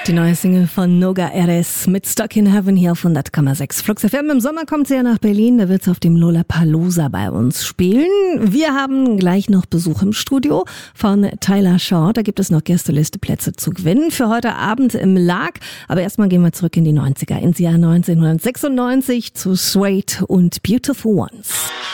Die neue Single von Noga Erez mit Stuck in Heaven hier auf 100,6 Flux FM. Im Sommer kommt sie ja nach Berlin, da wird sie auf dem Lollapalooza bei uns spielen. Wir haben gleich noch Besuch im Studio von Tyler Shaw. Da gibt es noch Gästelisteplätze zu gewinnen für heute Abend im Lag. Aber erstmal gehen wir zurück in die 90er, ins Jahr 1996 zu Suede und Beautiful Ones.